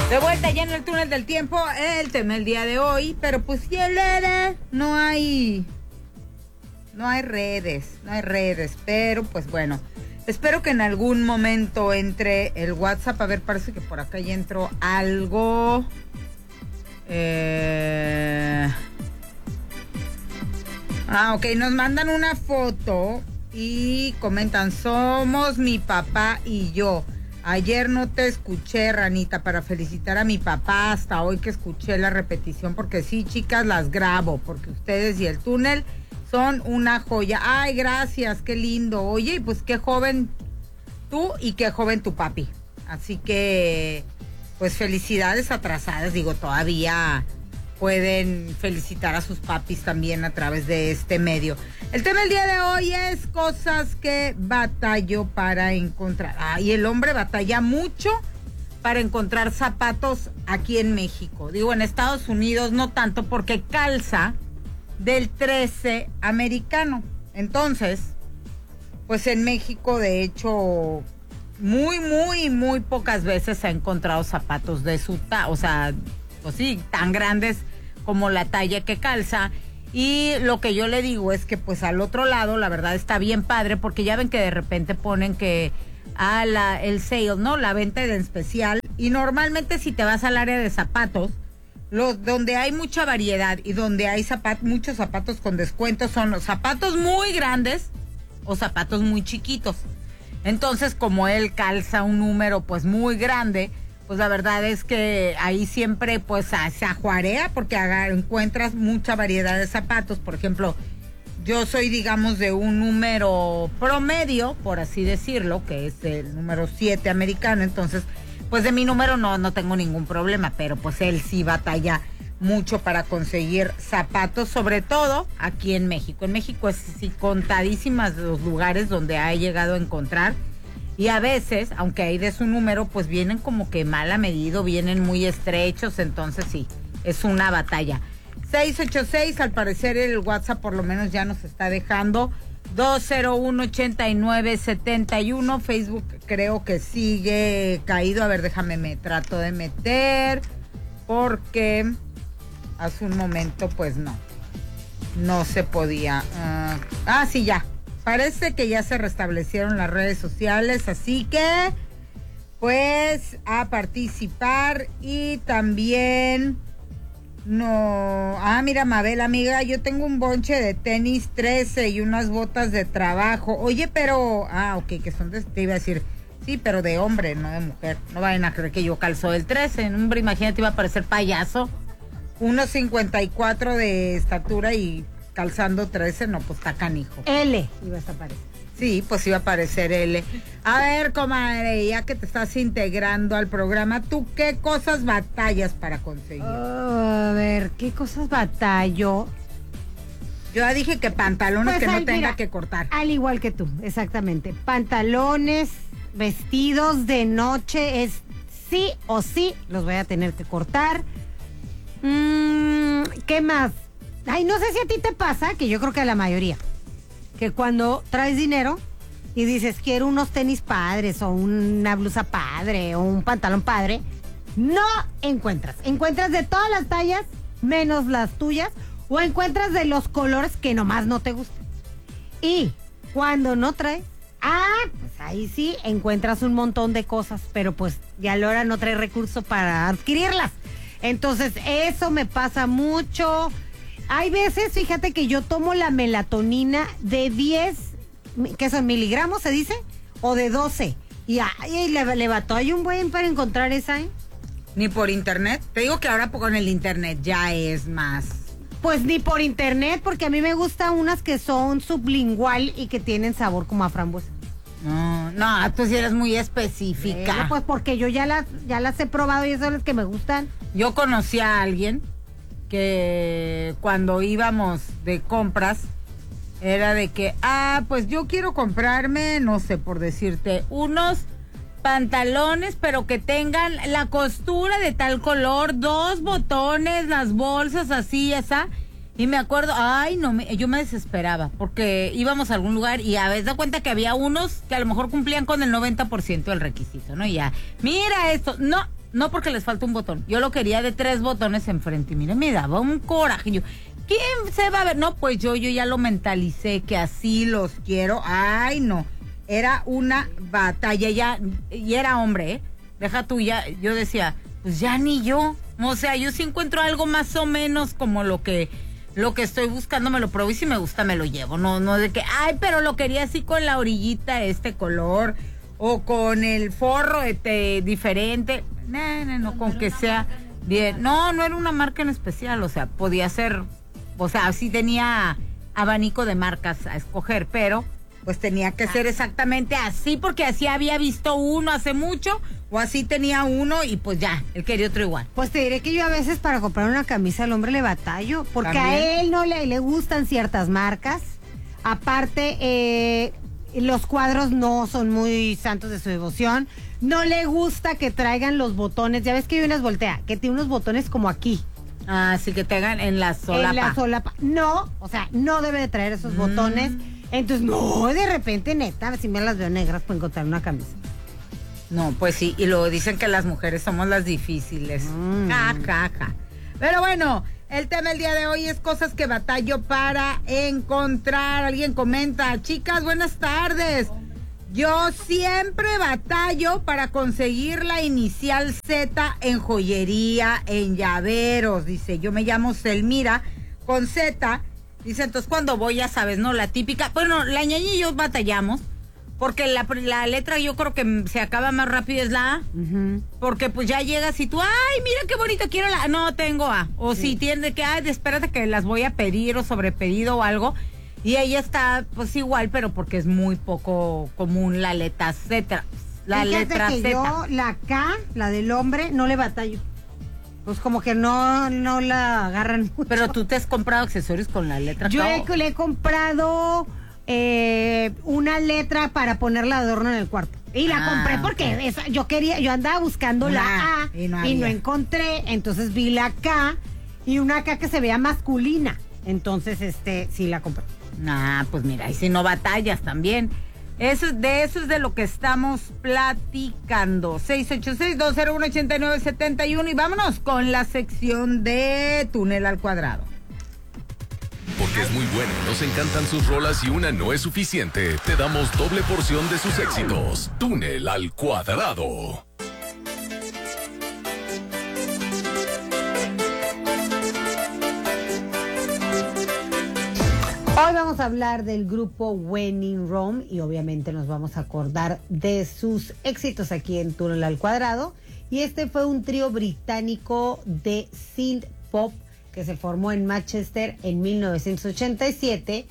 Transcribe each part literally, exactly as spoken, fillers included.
De vuelta ya en el túnel del tiempo, el tema el día de hoy, pero pues ya no hay, no hay redes, no hay redes, pero pues bueno, espero que en algún momento entre el WhatsApp, a ver, parece que por acá ya entró algo, eh... ah, ok, nos mandan una foto y comentan, somos mi papá y yo. Ayer no te escuché, Ranita, para felicitar a mi papá hasta hoy que escuché la repetición, porque sí, chicas, las grabo, porque ustedes y el túnel son una joya. Ay, gracias, qué lindo. Oye, y pues qué joven tú y qué joven tu papi. Así que, pues felicidades atrasadas, digo, todavía pueden felicitar a sus papis también a través de este medio. El tema del día de hoy es cosas que batallo para encontrar. Ah, y el hombre batalla mucho para encontrar zapatos aquí en México. Digo, en Estados Unidos no tanto porque calza del trece americano. Entonces, pues en México de hecho muy, muy, muy pocas veces ha encontrado zapatos de su talla, o sea, pues sí, tan grandes como la talla que calza. Y lo que yo le digo es que pues al otro lado la verdad está bien padre, porque ya ven que de repente ponen que a la, el sale, ¿no? La venta en especial, y normalmente si te vas al área de zapatos, los donde hay mucha variedad y donde hay zapat, muchos zapatos con descuentos son los zapatos muy grandes o zapatos muy chiquitos. Entonces, como él calza un número pues muy grande, pues la verdad es que ahí siempre pues se ajuarea, porque encuentras mucha variedad de zapatos. Por ejemplo, yo soy digamos de un número promedio, por así decirlo, que es el número siete americano, entonces pues de mi número no, no tengo ningún problema, pero pues él sí batalla mucho para conseguir zapatos, sobre todo aquí en México. En México es sí, contadísimas los lugares donde ha llegado a encontrar. Y a veces, aunque hay de su número, pues vienen como que mal a medido, vienen muy estrechos, entonces sí, es una batalla. seis ocho seis, al parecer el WhatsApp por lo menos ya nos está dejando. dos cero uno, ochenta y nueve, setenta y uno, Facebook creo que sigue caído. A ver, déjame, me trato de meter, porque hace un momento pues no, no se podía. Uh, ah, sí, ya. Parece que ya se restablecieron las redes sociales, así que pues a participar. Y también no, ah mira, Mabel, amiga, yo tengo un bonche de tenis trece y unas botas de trabajo. Oye, pero, ah, ok, que son de, te iba a decir, sí, pero de hombre, no de mujer. No vayan a creer que yo calzo el trece, hombre, imagínate, iba a parecer payaso. uno cincuenta y cuatro de estatura y calzando trece, no, pues está canijo. L ibas a aparecer. Sí, pues iba a aparecer L. A ver, comadre, ya que te estás integrando al programa, ¿tú qué cosas batallas para conseguir? Oh, a ver, ¿qué cosas batallo? Yo ya dije que pantalones pues que al, no tenga mira, que cortar. Al igual que tú, exactamente. Pantalones, vestidos de noche, es sí o sí, los voy a tener que cortar. Mm, ¿Qué más? Ay, no sé si a ti te pasa, que yo creo que a la mayoría, que cuando traes dinero y dices, quiero unos tenis padres o una blusa padre o un pantalón padre, no encuentras. Encuentras de todas las tallas, menos las tuyas, o encuentras de los colores que nomás no te gustan. Y cuando no traes, ah, pues ahí sí encuentras un montón de cosas, pero pues ya a la hora no traes recursos para adquirirlas. Entonces, eso me pasa mucho. Hay veces, fíjate que yo tomo la melatonina de diez, ¿qué son? ¿Miligramos se dice? O de doce. Y ay, le, le batallo un buen para encontrar esa, ¿eh? ¿Ni por internet? Te digo que ahora con el internet ya es más. Pues ni por internet, porque a mí me gustan unas que son sublingual y que tienen sabor como a frambuesa. No, no, tú sí eres muy específica. Eh, pues porque yo ya las, ya las he probado y esas son las que me gustan. Yo conocí a alguien que cuando íbamos de compras era de que, ah, pues yo quiero comprarme, no sé, por decirte, unos pantalones, pero que tengan la costura de tal color, dos botones, las bolsas así, esa. Y me acuerdo, ay, no, me, yo me desesperaba, porque íbamos a algún lugar y a veces da cuenta que había unos que a lo mejor cumplían con el noventa por ciento del requisito, ¿no? Y ya, mira esto, no, no porque les falta un botón, yo lo quería de tres botones enfrente y mire, me daba un coraje. Yo, ¿quién se va a ver? No, pues yo, yo ya lo mentalicé que así los quiero. Ay, no, era una batalla ya, y era hombre, ¿eh? Deja tú, ya, yo decía, pues ya ni yo, o sea, yo si encuentro algo más o menos como lo que, lo que estoy buscando, me lo pruebo y si me gusta me lo llevo, no, no de que, ay, pero lo quería así con la orillita, este color, o con el forro este, diferente, no, no, no, con que sea bien, no, no era una marca en especial, o sea, podía ser, o sea, sí tenía abanico de marcas a escoger, pero pues tenía que ser exactamente así, porque así había visto uno hace mucho, o así tenía uno y pues ya, él quería otro igual. Pues te diré que yo a veces para comprar una camisa al hombre le batallo, porque ¿También? a él no le, le gustan ciertas marcas. Aparte, eh, los cuadros no son muy santos de su devoción. No le gusta que traigan los botones. Ya ves que hay unas voltea, que tiene unos botones como aquí. Ah, sí, que te hagan en la solapa. En la solapa. No, o sea, no debe de traer esos Mm. botones. Entonces, no, de repente, neta, si me las veo negras, puedo encontrar una camisa. No, pues sí, y luego dicen que las mujeres somos las difíciles. Mm. Ja, ja, ja. Pero bueno, el tema del día de hoy es cosas que batallo para encontrar. Alguien comenta, chicas, buenas tardes. Yo siempre batallo para conseguir la inicial Z en joyería, en llaveros. Dice, yo me llamo Selmira con Z. Dice, entonces cuando voy, ya sabes, ¿no? La típica. Bueno, la ñaña y yo batallamos. Porque la, la letra yo creo que se acaba más rápido es la A. Uh-huh. Porque pues ya llegas y tú, ay, mira qué bonito, quiero la A. No, tengo A. O Sí. si tienes que, ay, espérate que las voy a pedir o sobrepedido o algo. Y ella está pues igual, pero porque es muy poco común la letra Z. La Fíjate letra que Z. yo, la K, la del hombre, no le batallo. Pues como que no, no la agarran mucho. Pero tú te has comprado accesorios con la letra Yo K. he, le he comprado eh, una letra para ponerla de adorno en el cuarto. Y la Ah, compré porque ok. esa, yo quería, yo andaba buscando Una la A y no y no había. encontré. Entonces vi la K y una K que se veía masculina. Entonces, este, sí la compré. Ah, pues mira, y si no batallas también. Eso, es- de eso es de lo que estamos platicando. seis ocho seis, dos cero uno, ocho nueve siete uno y vámonos con la sección de Túnel al Cuadrado. Porque es muy bueno, nos encantan sus rolas y una no es suficiente. Te damos doble porción de sus éxitos. Túnel al Cuadrado. Hoy vamos a hablar del grupo When in Rome y obviamente nos vamos a acordar de sus éxitos aquí en Túnel al Cuadrado. Y este fue un trío británico de synth pop que se formó en Manchester en mil novecientos ochenta y siete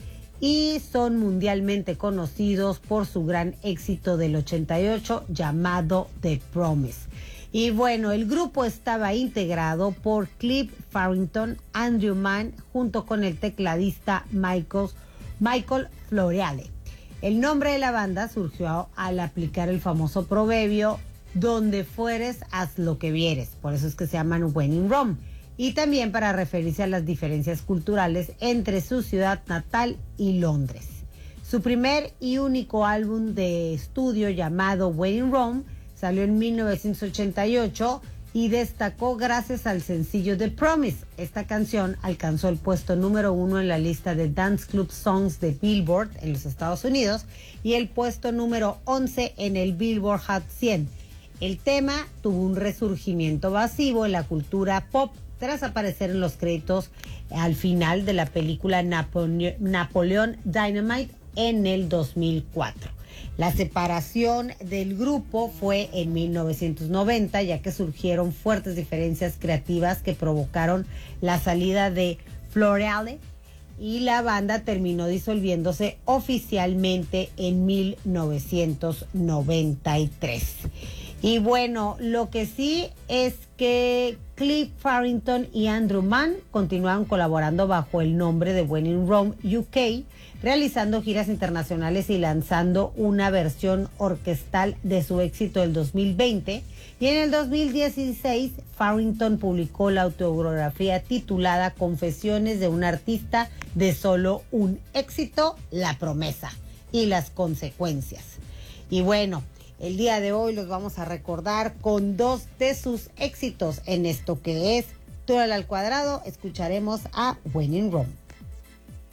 y son mundialmente conocidos por su gran éxito del ochenta y ocho llamado The Promise. Y bueno, el grupo estaba integrado por Cliff Farrington, Andrew Mann, junto con el tecladista Michael, Michael Floreale. El nombre de la banda surgió al aplicar el famoso proverbio, donde fueres, haz lo que vieres. Por eso es que se llaman When in Rome. Y también para referirse a las diferencias culturales entre su ciudad natal y Londres. Su primer y único álbum de estudio llamado When in Rome salió en mil novecientos ochenta y ocho y destacó gracias al sencillo The Promise. Esta canción alcanzó el puesto número uno en la lista de Dance Club Songs de Billboard en los Estados Unidos y el puesto número once en el Billboard Hot cien. El tema tuvo un resurgimiento masivo en la cultura pop tras aparecer en los créditos al final de la película Napole- Napoleon Dynamite en el dos mil cuatro. La separación del grupo fue en mil novecientos noventa, ya que surgieron fuertes diferencias creativas que provocaron la salida de Floreale y la banda terminó disolviéndose oficialmente en mil novecientos noventa y tres. Y bueno, lo que sí es que Cliff Farrington y Andrew Mann continuaron colaborando bajo el nombre de When in Rome U K, realizando giras internacionales y lanzando una versión orquestal de su éxito del dos mil veinte. Y en el dos mil dieciséis, Farrington publicó la autobiografía titulada Confesiones de un artista de solo un éxito, la promesa y las consecuencias. Y bueno, El día de hoy los vamos a recordar con dos de sus éxitos en esto que es Túnel al Cuadrado. Escucharemos a When in Rome.